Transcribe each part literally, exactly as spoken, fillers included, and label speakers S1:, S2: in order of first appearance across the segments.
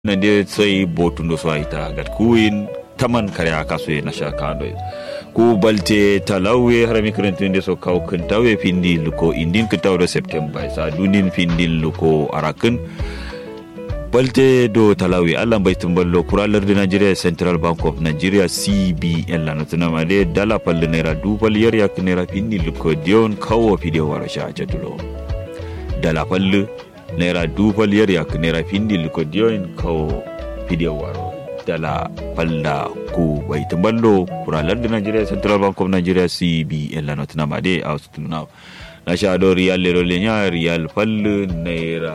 S1: nande sai botundo so ita gat kuin taman kare aka so na shaka do ku balte talawe harami krentinde so kaw kun tawe pindi luko indin ku tawdo september sa dunin pindin luko arakin balte do talawe Allah bai tumballo kuralar da Nigeria Central Bank of Nigeria C B N la notuna made dala palle naira dubal yar yak naira pindi luko dion kawo video warasha jatulo dala palle naira dubal yar yak naira pindi luko dion kawo video waro dala palla ku bai tumballo kuralar da Nigeria Central Bank of Nigeria C B N la notuna made austunna na shado riyal lero lenya riyal palle naira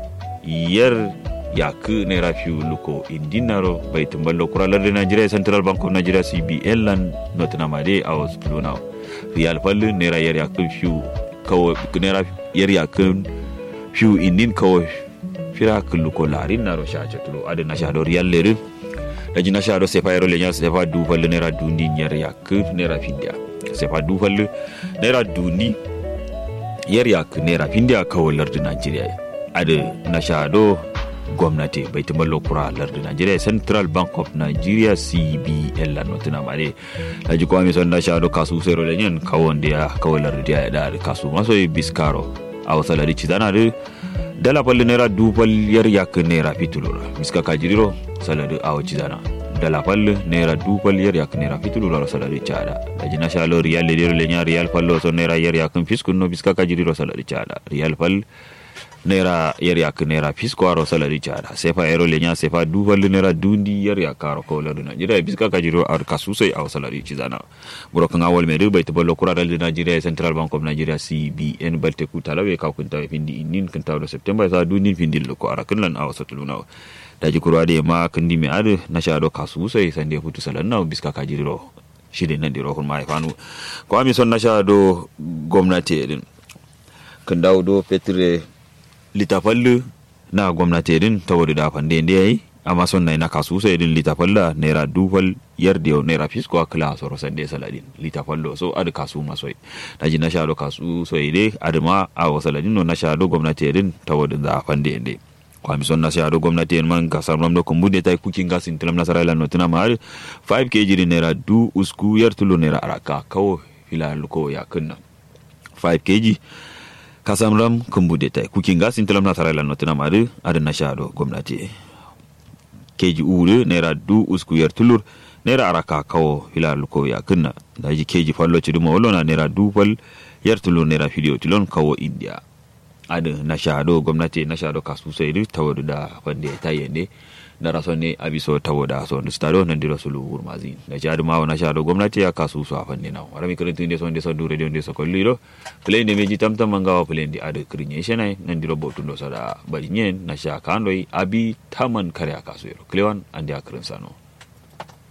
S1: yar yak naira fiu luko indinaro bai tumballo kuralar da Nigeria Central Bank of Nigeria C B N lan notuna made austunna riyal palle naira yar yak fiu kawo naira yar yak fiu indin kawo fira luko larin naro shaje tulo ade na shado riyal lere daji na shado sefa yero lenya sefa du palle naira dundi nyar yak naira findia sefa du palle naira dundi yar yak naira findia kawo lardu Nigeria ade na shado gwamnati bai tumallo kura lardu Nigeria Central Bank of Nigeria C B N la notuna mare daji ko ami son na shado kasu sero lenyen kawo ndia kawo lardu dia da kasu maso biskaro aw salari chidana de dala palle naira dubal yar yak naira fitulura miska kajiriro salari aw chidana dala palle naira dubal yar yak naira fitulura salari chada daji na shalo riyal de lenya riyal pallo so naira yar yak fiskunno miska kajiriro salari chada riyal pal naira yar yak naira fiskaro salari chada sefa ero lenya sefa dubal naira dundi yar yak karo ko ladu Nigeria miska kajiriro ar kasusai aw salari chidana burokan awal me bai taballo kuradal de Nigeria Central Bank of Nigeria C B N balte ku talawe ka kun tawe pindi inin kan tawo September sa dunin pindi loko arakin lan aw satuluna daji kurade ma kandi me ade na shado kasusai sande futu salanna biska kajiriro shide nan diro kun mai fanu ko ami son na shado gwamnati din kan dawo do petre litafallu na gwamnati din tawo da fande inde yayi amma son na ina kasu sai din litafalla naira dubal yar da naira fisko kala so sande saladin litafallo so ad kasu masoi daji na shado kasu so ide adma a wasaladin no na shado gwamnati din tawo da fande inde kwa mi son na shado gwamnati man ka samram do kumbude tay cooking gas in tilam nasara la notuna mar five kilograms naira du usku yar tulo naira araka kawo hilal ko ya kunna five kilograms kasamram kumbude tay cooking gas in tilam nasara la notuna mar ad na shado gwamnati keji ure naira du usku yar tulur naira araka kawo hilal ko ya kunna daji keji fallo ci dum wolo na naira du fal yar tulur naira video tulon kawo india ade na shado gwamnati na shado kasu sai du tawadu da fande tayende na rasone abiso tawada so stado nan diro sulu urmazin da jadi ma na shado gwamnati ya kasu so afande na warami kurentu inde so inde so du radio inde so kolliro play ne meji tamtam mangawa play ndi ade krinye shenai nan diro botundo sada bari nyen na sha kandoi abi taman kare akasu yero klewan ande akrin sano